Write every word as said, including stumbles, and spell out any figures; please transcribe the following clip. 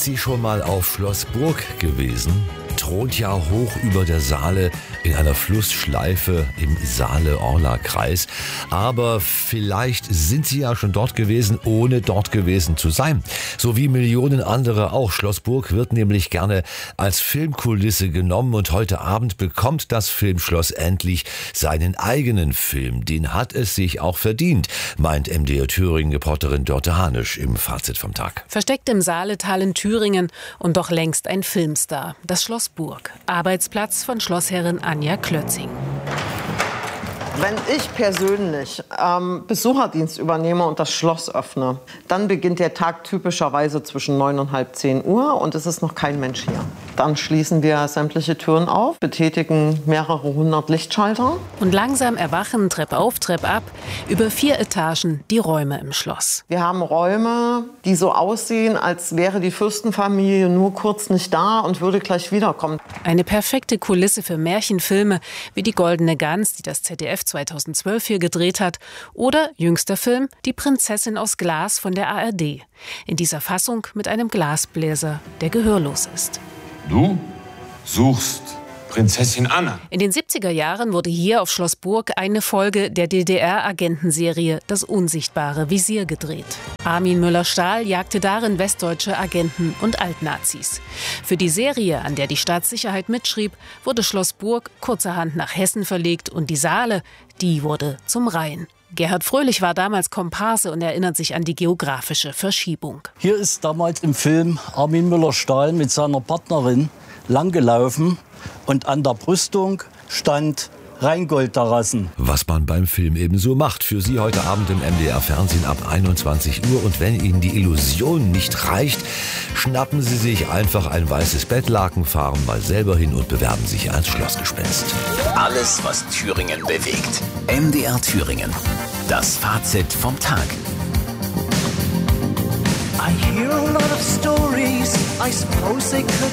Sie schon mal auf Schloss Burg gewesen? Thront ja hoch über der Saale in einer Flussschleife im Saale-Orla-Kreis. Aber vielleicht sind Sie ja schon dort gewesen, ohne dort gewesen zu sein. So wie Millionen andere auch. Schloss Burg wird nämlich gerne als Filmkulisse genommen und heute Abend bekommt das Filmschloss endlich seinen eigenen Film. Den hat es sich auch verdient, meint M D R Thüringen-Reporterin Dörte Hanisch im Fazit vom Tag. Versteckt im Saaletal in Thüringen und doch längst ein Filmstar. Das Schloss Burg, Arbeitsplatz von Schlossherrin Anja Klötzing. Wenn ich persönlich ähm, Besucherdienst übernehme und das Schloss öffne, dann beginnt der Tag typischerweise zwischen neun und halb zehn Uhr und es ist noch kein Mensch hier. Dann schließen wir sämtliche Türen auf, betätigen mehrere hundert Lichtschalter. Und langsam erwachen, Treppe auf, Treppe ab, über vier Etagen die Räume im Schloss. Wir haben Räume, die so aussehen, als wäre die Fürstenfamilie nur kurz nicht da und würde gleich wiederkommen. Eine perfekte Kulisse für Märchenfilme wie Die Goldene Gans, die das Z D F zweitausendzwölf hier gedreht hat, oder jüngster Film Die Prinzessin aus Glas von der A R D. In dieser Fassung mit einem Glasbläser, der gehörlos ist. Du suchst Prinzessin Anna. In den siebziger Jahren wurde hier auf Schloss Burg eine Folge der D D R-Agentenserie Das unsichtbare Visier gedreht. Armin Müller-Stahl jagte darin westdeutsche Agenten und Altnazis. Für die Serie, an der die Staatssicherheit mitschrieb, wurde Schloss Burg kurzerhand nach Hessen verlegt und die Saale, die wurde zum Rhein. Gerhard Fröhlich war damals Komparse und erinnert sich an die geografische Verschiebung. Hier ist damals im Film Armin Müller-Stahl mit seiner Partnerin langgelaufen und an der Brüstung stand Rheingold-Terrassen. Was man beim Film eben so macht. Für Sie heute Abend im M D R-Fernsehen ab einundzwanzig Uhr. Und wenn Ihnen die Illusion nicht reicht, schnappen Sie sich einfach ein weißes Bettlaken, fahren mal selber hin und bewerben sich als Schlossgespenst. Alles, was Thüringen bewegt. M D R Thüringen. Das Fazit vom Tag. I hear a lot of stories. I suppose they could